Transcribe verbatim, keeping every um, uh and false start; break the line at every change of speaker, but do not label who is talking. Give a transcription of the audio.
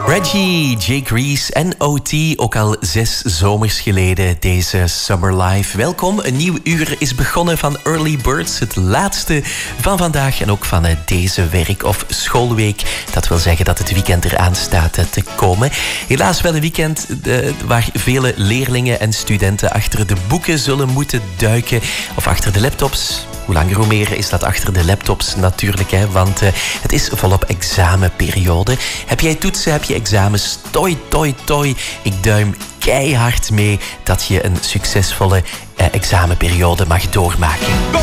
Reggie, Jake Reese en O T, ook al zes zomers geleden, deze Summer Life. Welkom, een nieuw uur is begonnen van Early Birds, het laatste van vandaag en ook van deze werk- of schoolweek. Dat wil zeggen dat het weekend eraan staat te komen. Helaas wel een weekend uh, waar vele leerlingen en studenten achter de boeken zullen moeten duiken of achter de laptops. Hoe langer hoe meer is dat achter de laptops natuurlijk, hè? Want uh, het is volop examenperiode. Heb jij toetsen, heb je examens? Toi, toi, toi. Ik duim keihard mee dat je een succesvolle uh, examenperiode mag doormaken.